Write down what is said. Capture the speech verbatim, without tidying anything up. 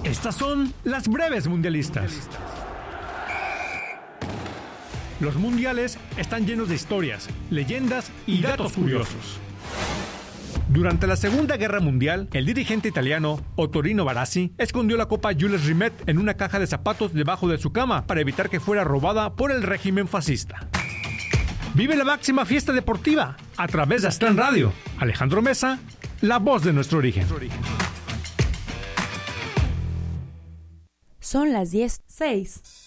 Estas son las breves mundialistas. Los mundiales están llenos de historias, leyendas y datos curiosos. Durante la Segunda Guerra Mundial, el dirigente italiano Ottorino Barassi escondió la Copa Jules Rimet en una caja de zapatos debajo de su cama para evitar que fuera robada por el régimen fascista. Vive la máxima fiesta deportiva a través de Aztlán Radio. Alejandro Mesa, la voz de nuestro origen. Son las diez seis.